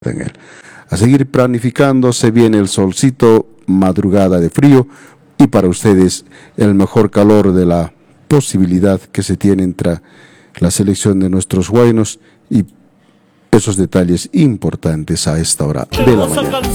en él. A seguir planificando, se viene el solcito, madrugada de frío y para ustedes el mejor calor de la posibilidad que se tiene entre la selección de nuestros huaynos y esos detalles importantes a esta hora de la mañana.